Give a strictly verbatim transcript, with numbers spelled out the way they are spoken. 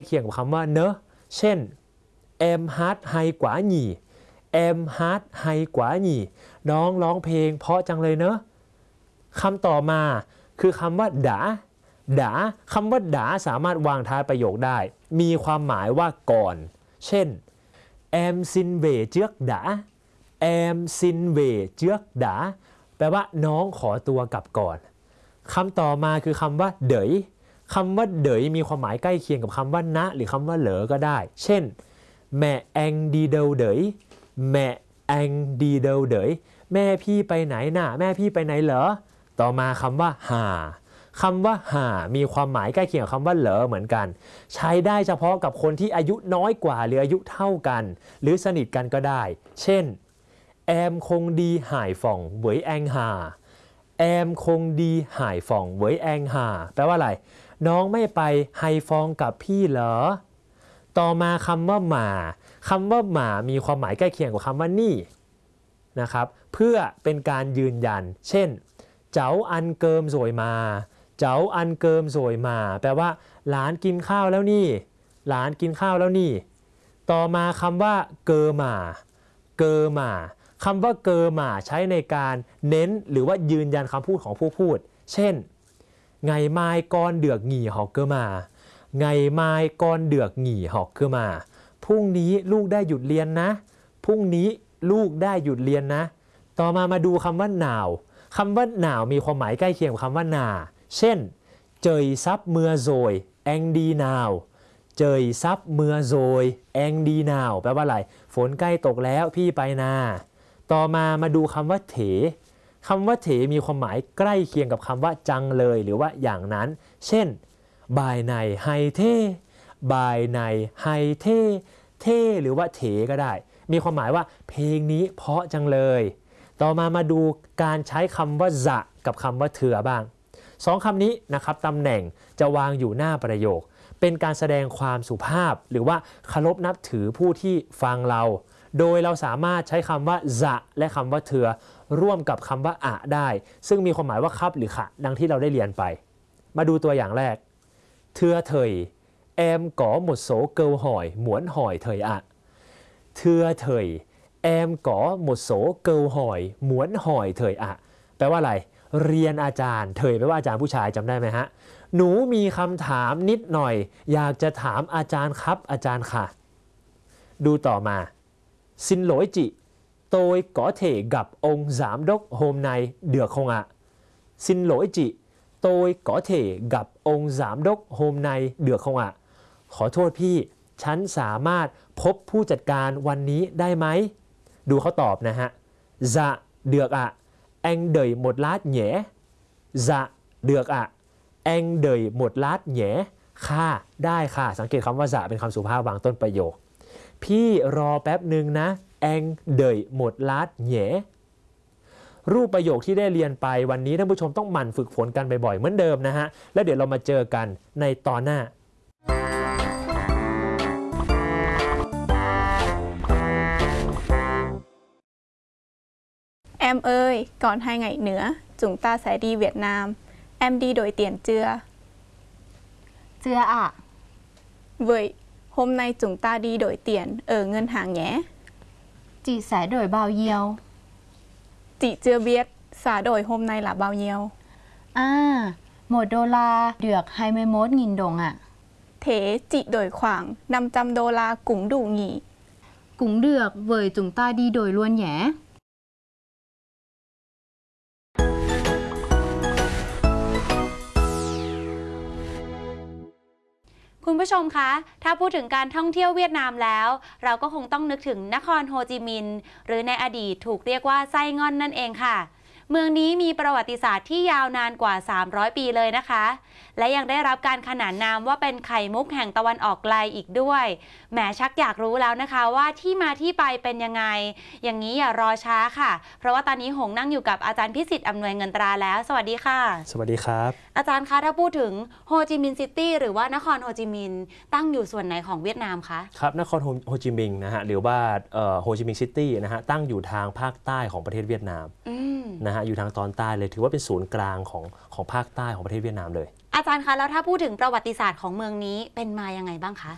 เคียงกับคำว่าเนอะเช่น em hát hay quá nhỉ em hát hay quá nhỉ น้องร้องเพลงเพราะจังเลยเนอะคำต่อมาคือคำว่าดาดาคำว่าดาสามารถวางท้ายประโยคได้มีความหมายว่าก่อนเช่น em xin về trước đã em xin về trước đã แปลว่าน้องขอตัวกลับก่อนคำต่อมาคือคำว่าเด๋ยคำว่าเด๋ยมีความหมายใกล้เคียงกับคำว่านะหรือคำว่าเหลอก็ได้เช่น mẹ anh đi đâu đấy mẹ anh đi đâu đấy แม่พี่ไปไหนน่ะแม่พี่ไปไหนเหรอต่อมาคำว่าหาคำว่าหามีความหมายใกล้เคียงกับคำว่าเหลอเหมือนกันใช้ได้เฉพาะกับคนที่อายุน้อยกว่าหรืออายุเท่ากันหรือสนิทกันก็ได้เช่น em không đi Hải Phòng với anh Hà em không đi Hải Phòng với anh Hà แปลว่าอะไรน้องไม่ไปไฮฟองกับพี่เหรอต่อมาคำว่าหมาคำว่าหมามีความหมายใกล้เคียงกับคำว่านี่นะครับเพื่อเป็นการยืนยันเช่นเจ้าอันเกิมสวยมาเจ้าอันเกิมสวยมาแปลว่าหลานกินข้าวแล้วนี่หลานกินข้าวแล้วนี่ต่อมาคำว่าเกอหมาเกอหมาคำว่าเกอหมาใช้ในการเน้นหรือว่ายืนยันคำพูดของผู้พูดเช่นไงไม้ก้อนเดือกหงี่หอกเกอมาไงไม้ก้อนเดือกหงี่หอกเกอมาพรุ่งนี้ลูกได้หยุดเรียนนะพรุ่งนี้ลูกได้หยุดเรียนนะต่อมามาดูคำว่าหนาวคำว่าหนาวมีความหมายใกล้เคียงกับคำว่านาเช่นเจยซับเมือโซยแองดีนาวเจยซับเมือโซยแองดีนาวแปลว่าอะไรฝนใกล้ตกแล้วพี่ไปนาต่อมามาดูคำว่าเถคำว่าเถมีความหมายใกล้เคียงกับคำว่าจังเลยหรือว่าอย่างนั้นเช่นบายในไฮเท่บายในไฮเท่เท่หรือว่าเถก็ได้มีความหมายว่าเพลงนี้เพราะจังเลยต่อมามาดูการใช้คำว่าจะกับคำว่าเถื่อบ้างสองคำนี้นะครับตำแหน่งจะวางอยู่หน้าประโยคเป็นการแสดงความสุภาพหรือว่าเคารพนับถือผู้ที่ฟังเราโดยเราสามารถใช้คำว่าจะและคำว่าเถื่อร่วมกับคำว่าอะได้ซึ่งมีความหมายว่าครับหรือขะดังที่เราได้เรียนไปมาดูตัวอย่างแรกเถื่อเถยแอมก๋อหมดโสเกิลหอยหมวนหอยเถยอะเถื่อเถยแอมก๋อหมดโสเกิลหอยหมวนหอยเถยอะแปลว่าอะไรเรียนอาจารย์เถยแปลว่าอาจารย์ผู้ชายจำได้ไหมฮะหนูมีคำถามนิดหน่อยอยากจะถามอาจารย์ครับอาจารย์ค่ะดูต่อมาxin lỗi chị tôi có thể gặp ông giám đốc hôm nay được không ạ xin lỗi chị tôi có thể gặp ông giám đốc hôm nay được không ạ ขอโทษพี่ฉันสามารถพบผู้จัดการวันนี้ได้ไหมดูเขาตอบนะฮะ dạ được ạ anh đợi một lát nhé dạ được ạ anh đợi một lát nhé ค่ะได้ค่ะสังเกตคำว่า dạ เป็นคำสุภาพวางต้นประโยคพี่รอแป๊บหนึ่งนะ anh đợi một lát nhé รูปประโยคที่ได้เรียนไปวันนี้ท่านผู้ชมต้องหมั่นฝึกฝนกันบ่อยๆเหมือนเดิมนะฮะแล้วเดี๋ยวเรามาเจอกันในตอนหน้า Em ơi, còn hai ngày nữa, chúng ta sẽ đi Việt Nam. Em đi đổi tiền chưa? Chưa ạ. Vậy, hôm nay chúng ta đi đổi tiền ở ngân hàng nhé. Chị sẽ đổi bao nhiêu? Chị chưa biết, giá đổi hôm nay là bao nhiêu? À, một đô la được hai mươi mốt nghìn đồng ạ. Thế chị đổi khoảng năm trăm đô la cũng đủ nhỉ? Cũng được, vậy chúng ta đi đổi luôn nhé. คุณผู้ชมคะถ้าพูดถึงการท่องเที่ยวเวียดนามแล้วเราก็คงต้องนึกถึงนครโฮจิมินห์หรือในอดีตถูกเรียกว่าไส้งอนนั่นเองค่ะเมืองนี้มีประวัติศาสตร์ที่ยาวนานกว่าสามร้อยปีเลยนะคะและยังได้รับการขนานนามว่าเป็นไข่มุกแห่งตะวันออกไกลอีกด้วยแหมชักอยากรู้แล้วนะคะว่าที่มาที่ไปเป็นยังไงอย่างนี้อย่ารอช้าค่ะเพราะว่าตอนนี้หงนั่งอยู่กับอาจารย์พิสิทธิ์อำนวยเงินตราแล้วสวัสดีค่ะสวัสดีครับอาจารย์คะถ้าพูดถึงโฮจิมินห์ซิตี้หรือว่านครโฮจิมินห์ตั้งอยู่ส่วนไหนของเวียดนามคะครับนครโฮจิมินห์นะฮะหรือว่าโฮจิมินห์ซิตี้นะฮะตั้งอยู่ทางภาคใต้ของประเทศเวียดนามนะฮะอยู่ทางตอนใต้เลยถือว่าเป็นศูนย์กลางของของภาคใต้ของประเทศเวียดนามเลยอาจารย์คะแล้วถ้าพูดถึงประวัติศาสตร์ของเมืองนี้เป็นมายังไงบ้างคะ